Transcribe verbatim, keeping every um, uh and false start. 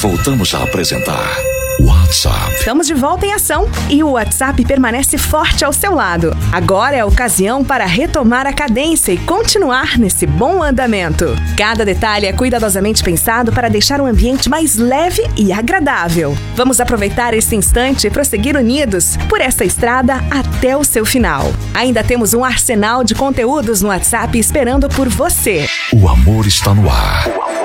Voltamos a apresentar WhatsApp. Estamos de volta em ação e o WhatsApp permanece forte ao seu lado. Agora é a ocasião para retomar a cadência e continuar nesse bom andamento. Cada detalhe é cuidadosamente pensado para deixar o ambiente mais leve e agradável. Vamos aproveitar esse instante e prosseguir unidos por essa estrada até o seu final. Ainda temos um arsenal de conteúdos no WhatsApp esperando por você. O amor está no ar.